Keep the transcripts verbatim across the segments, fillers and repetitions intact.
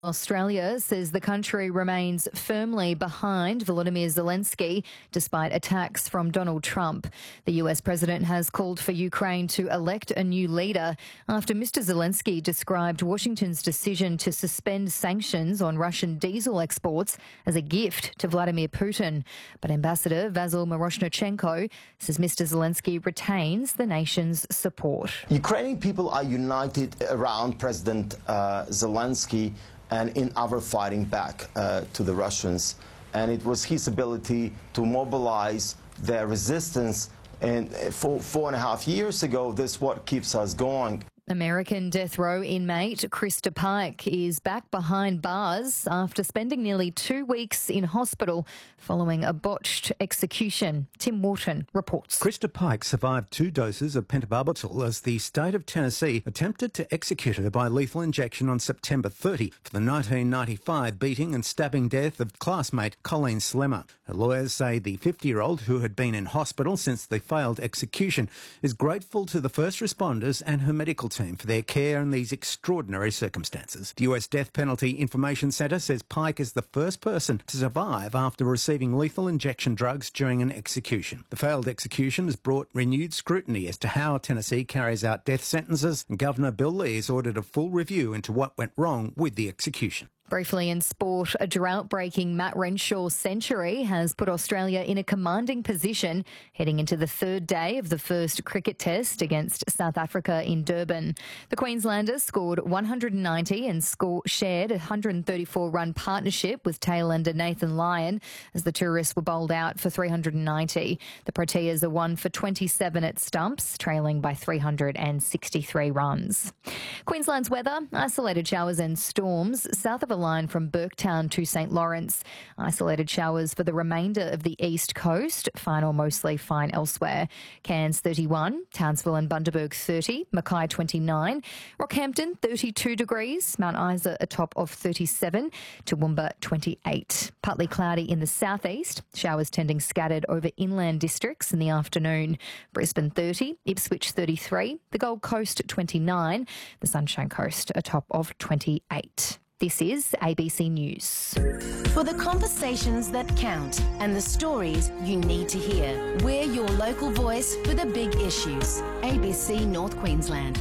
Australia says the country remains firmly behind Volodymyr Zelensky despite attacks from Donald Trump. The U S president has called for Ukraine to elect a new leader after Mister Zelensky described Washington's decision to suspend sanctions on Russian diesel exports as a gift to Vladimir Putin. But Ambassador Vasyl Miroshnichenko says Mister Zelensky retains the nation's support. Ukrainian people are united around President uh, Zelensky and in our fighting back uh, to the Russians. And it was his ability to mobilize their resistance. And for four and a half years ago, this is what keeps us going. American death row inmate Krista Pike is back behind bars after spending nearly two weeks in hospital following a botched execution. Tim Wharton reports. Krista Pike survived two doses of pentobarbital as the state of Tennessee attempted to execute her by lethal injection on September thirtieth for the nineteen ninety-five beating and stabbing death of classmate Colleen Slemmer. Her lawyers say the fifty-year-old, who had been in hospital since the failed execution, is grateful to the first responders and her medical team for their care in these extraordinary circumstances. The U S Death Penalty Information Centre says Pike is the first person to survive after receiving lethal injection drugs during an execution. The failed execution has brought renewed scrutiny as to how Tennessee carries out death sentences, and Governor Bill Lee has ordered a full review into what went wrong with the execution. Briefly in sport, a drought-breaking Matt Renshaw century has put Australia in a commanding position heading into the third day of the first cricket test against South Africa in Durban. The Queenslanders scored one hundred ninety and score shared a one hundred thirty-four run partnership with tailender Nathan Lyon as the tourists were bowled out for three hundred ninety. The Proteas are one for twenty-seven at stumps, trailing by three hundred sixty-three runs. Queensland's weather, isolated showers and storms south of a line from Burketown to St Lawrence. Isolated showers for the remainder of the east coast, fine or mostly fine elsewhere. Cairns thirty-one, Townsville and Bundaberg thirty, Mackay twenty-nine, Rockhampton thirty-two degrees, Mount Isa a top of thirty-seven, Toowoomba twenty-eight. Partly cloudy in the southeast, showers tending scattered over inland districts in the afternoon. Brisbane thirty, Ipswich thirty-three, the Gold Coast twenty-nine, the Sunshine Coast a top of twenty-eight. This is A B C News. For the conversations that count and the stories you need to hear, we're your local voice for the big issues. A B C North Queensland.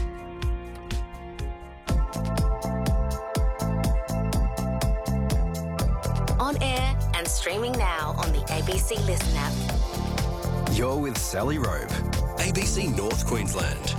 On air and streaming now on the A B C Listen app. You're with Sally Robe, A B C North Queensland.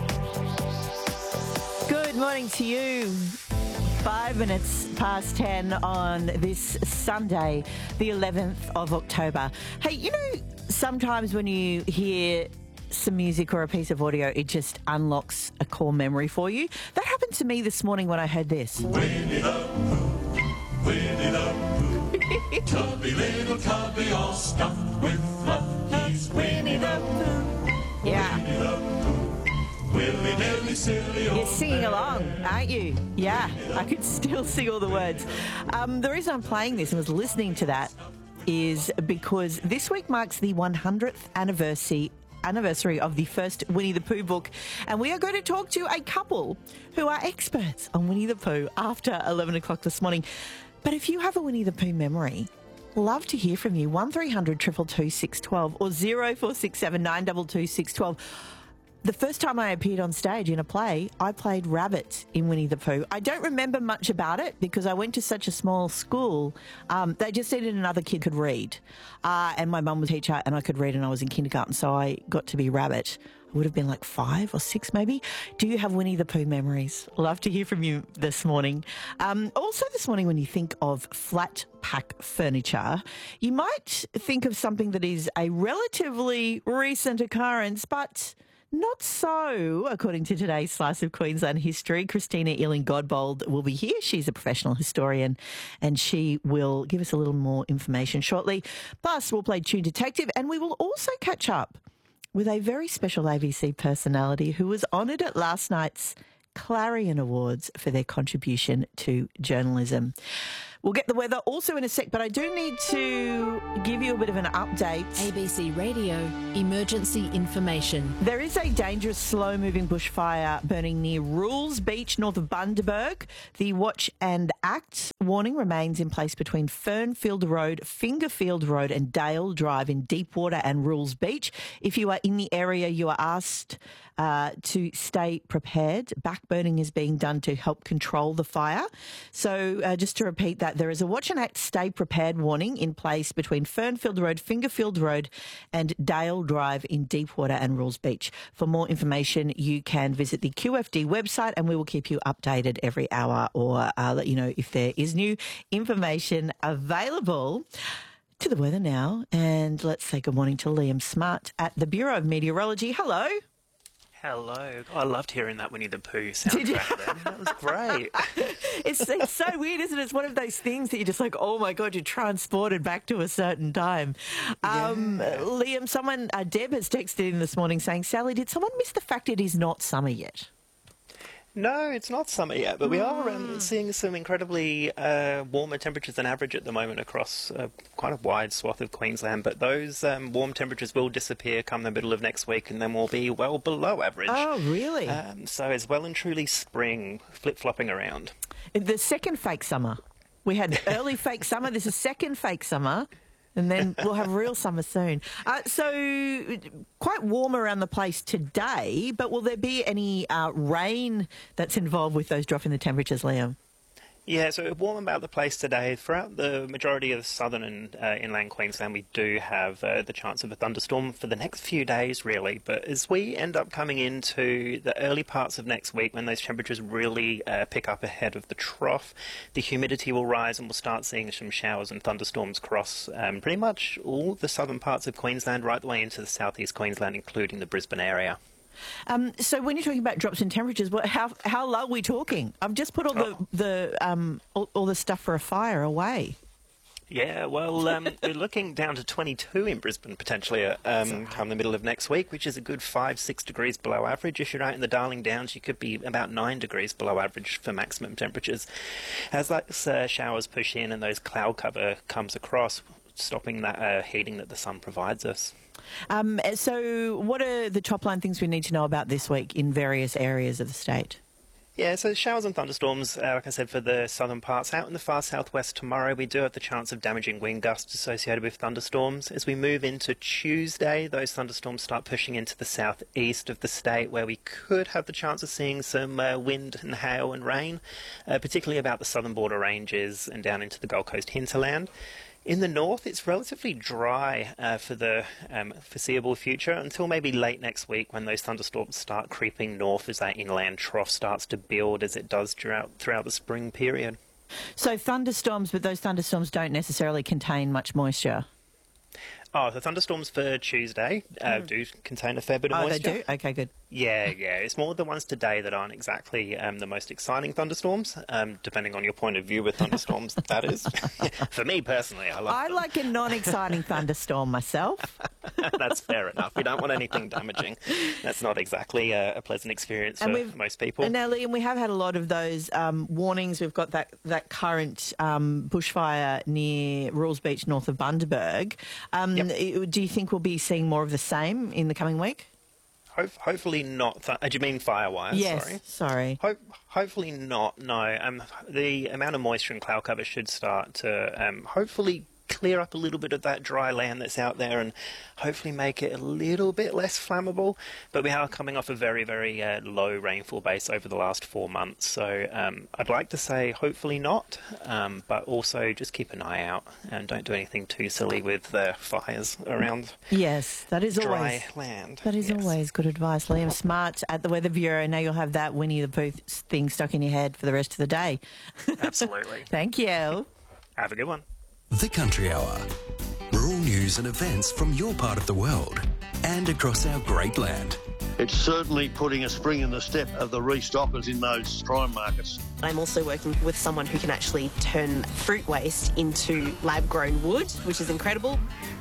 Good morning to you. Five minutes past ten on this Sunday, the eleventh of October. Hey, you know, sometimes when you hear some music or a piece of audio, it just unlocks a core memory for you. That happened to me this morning when I heard this. Winnie the Pooh, Winnie the Pooh, tubby little tubby all stuffed with fluff. He's Winnie the Pooh, Yeah. Winnie the Pooh. Willy-nilly, silly old You're singing man. along, aren't you? Yeah, I could still sing all the words. Um, the reason I'm playing this and was listening to that is because this week marks the one hundredth anniversary anniversary of the first Winnie the Pooh book, and we are going to talk to a couple who are experts on Winnie the Pooh after eleven o'clock this morning. But if you have a Winnie the Pooh memory, love to hear from you. one three hundred two two two six one two or zero four six seven nine two two six one two. The first time I appeared on stage in a play, I played Rabbit in Winnie the Pooh. I don't remember much about it because I went to such a small school. Um, they just needed another kid could read. Uh, and my mum was a teacher and I could read and I was in kindergarten, so I got to be Rabbit. I would have been like five or six maybe. Do you have Winnie the Pooh memories? Love to hear from you this morning. Um, also this morning, when you think of flat pack furniture, you might think of something that is a relatively recent occurrence, but not so, according to today's Slice of Queensland history. Christina Ealing-Godbold will be here. She's a professional historian and she will give us a little more information shortly. Plus, we'll play Tune Detective and we will also catch up with a very special A B C personality who was honoured at last night's Clarion Awards for their contribution to journalism. We'll get the weather also in a sec, but I do need to give you a bit of an update. A B C Radio Emergency Information. There is a dangerous, slow-moving bushfire burning near Rules Beach, north of Bundaberg. The Watch and Act warning remains in place between Fernfield Road, Fingerfield Road and Dale Drive in Deepwater and Rules Beach. If you are in the area, you are asked uh, to stay prepared. Backburning is being done to help control the fire. So uh, just to repeat that, there is a Watch and Act Stay Prepared warning in place between Fernfield Road, Fingerfield Road and Dale Drive in Deepwater and Rules Beach. For more information, you can visit the Q F D website and we will keep you updated every hour or uh, let you know if there is new information available. To the weather now, and let's say good morning to Liam Smart at the Bureau of Meteorology. Hello. Hello. I loved hearing that Winnie the Pooh soundtrack then. That was great. It's, it's so weird, isn't it? It's one of those things that you're just like, oh my God, you're transported back to a certain time. Um, Yeah. Liam, someone, uh, Deb has texted in this morning saying, Sally, did someone miss the fact it is not summer yet? No, it's not summer yet, but we are um, seeing some incredibly uh, warmer temperatures than average at the moment across uh, quite a wide swath of Queensland. But those um, warm temperatures will disappear come the middle of next week, and then we'll be well below average. Oh, really? Um, so it's well and truly spring, flip-flopping around. The second fake summer. We had early fake summer. This is second fake summer. And then we'll have real summer soon. Uh, so quite warm around the place today, but will there be any uh, rain that's involved with those drop in the temperatures, Liam? Yeah, so warm about the place today. Throughout the majority of southern and uh, inland Queensland, we do have uh, the chance of a thunderstorm for the next few days, really. But as we end up coming into the early parts of next week, when those temperatures really uh, pick up ahead of the trough, the humidity will rise and we'll start seeing some showers and thunderstorms cross um, pretty much all the southern parts of Queensland, right the way into the southeast Queensland, including the Brisbane area. Um, so when you're talking about drops in temperatures, what, how how low are we talking? I've just put all the Oh. the um, all, all the stuff for a fire away. Yeah, well, um, we're looking down to twenty-two in Brisbane potentially uh, um, come the middle of next week, which is a good five, six degrees below average. If you're out in the Darling Downs, you could be about nine degrees below average for maximum temperatures. As those uh, showers push in and those cloud cover comes across, stopping that uh, heating that the sun provides us. Um, so what are the top line things we need to know about this week in various areas of the state? Yeah, so showers and thunderstorms, uh, like I said, for the southern parts. Out in the far southwest tomorrow, we do have the chance of damaging wind gusts associated with thunderstorms. As we move into Tuesday, those thunderstorms start pushing into the southeast of the state, where we could have the chance of seeing some uh, wind and hail and rain, uh, particularly about the southern border ranges and down into the Gold Coast hinterland. In the north, it's relatively dry uh, for the um, foreseeable future until maybe late next week, when those thunderstorms start creeping north as that inland trough starts to build, as it does throughout, throughout the spring period. So thunderstorms, but those thunderstorms don't necessarily contain much moisture. Oh, the thunderstorms for Tuesday uh, Mm. do contain a fair bit of Oh, moisture. they do? Okay, good. Yeah, yeah. It's more the ones today that aren't exactly um, the most exciting thunderstorms, um, depending on your point of view with thunderstorms, that is. For me personally, I love I them. like a non-exciting thunderstorm myself. That's fair enough. We don't want anything damaging. That's not exactly a, a pleasant experience for we've- most people. And now, Liam, we have had a lot of those um, warnings. We've got that, that current um, bushfire near Rules Beach, north of Bundaberg. Um, Yep. it- Do you think we'll be seeing more of the same in the coming week? Ho- hopefully not. Th- uh, do you mean firewire? Yes, Sorry. sorry. Ho- hopefully not, no. Um, the amount of moisture and cloud cover should start to um, hopefully clear up a little bit of that dry land that's out there and hopefully make it a little bit less flammable. But we are coming off a very, very uh, low rainfall base over the last four months. So um, I'd like to say hopefully not, um, but also just keep an eye out and don't do anything too silly with uh, fires around Yes, that is dry always land. that is Yes. always good advice. Liam Smart at the Weather Bureau. Now you'll have that Winnie the Pooh thing stuck in your head for the rest of the day. Absolutely. Thank you. Have a good one. The Country Hour. Rural news and events from your part of the world and across our great land. It's certainly putting a spring in the step of the restockers in those prime markets. I'm also working with someone who can actually turn fruit waste into lab-grown wood, which is incredible.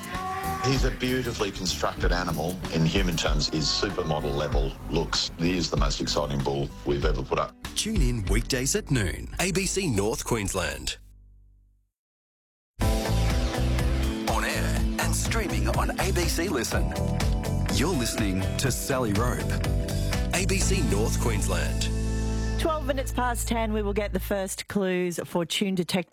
He's a beautifully constructed animal. In human terms, his supermodel level looks. He is the most exciting bull we've ever put up. Tune in weekdays at noon. A B C North Queensland. on A B C Listen. You're listening to Sally Rope, A B C North Queensland. twelve minutes past ten, we will get the first clues for Tune Detective.